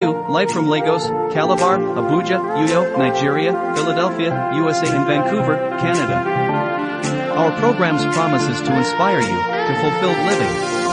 Live from Lagos, Calabar, Abuja, Uyo, Nigeria, Philadelphia, USA and Vancouver, Canada. Our program's promise is to inspire you to fulfilled living.